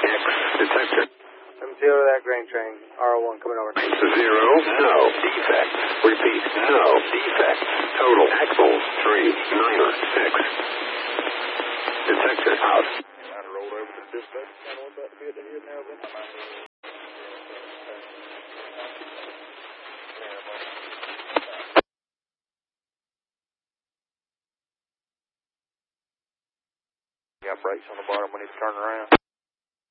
X detector. I'm 0 to that grain train. R01 coming over. 0, no defect. Repeat, no defect. Total axles 3, 9er 6. Detector out. Trying to roll over to the dispatch. I know about to be at the head now, but got brakes on the bottom. We need to turn around.